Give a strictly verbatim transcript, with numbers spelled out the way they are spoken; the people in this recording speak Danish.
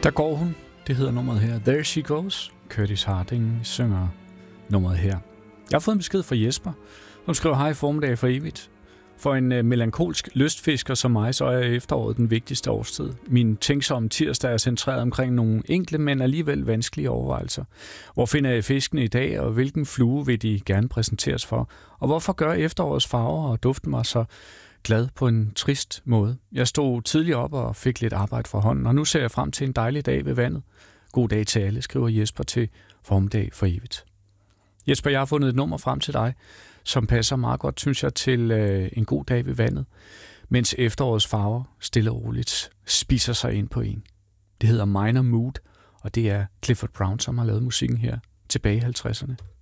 Der går hun. Det hedder nummeret her. There She Goes. Curtis Harding synger nummeret her. Jeg har fået en besked fra Jesper, som skriver: hej, formiddag for evigt. For en uh, melankolsk lystfisker som mig, så er efteråret den vigtigste årstid. Min tænksomme tirsdag er centreret omkring nogle enkle, men alligevel vanskelige overvejelser. Hvor finder jeg fiskene i dag, og hvilken flue vil de gerne præsenteres for? Og hvorfor gør efterårets farver og duften mig så glad på en trist måde? Jeg stod tidligt op og fik lidt arbejde fra hånden, og nu ser jeg frem til en dejlig dag ved vandet. God dag til alle, skriver Jesper til formiddag for evigt. Jesper, jeg har fundet et nummer frem til dig, som passer meget godt, synes jeg, til øh, en god dag ved vandet, mens efterårets farver stille og roligt spiser sig ind på en. Det hedder Minor Mood, og det er Clifford Brown, som har lavet musikken her tilbage i halvtredserne.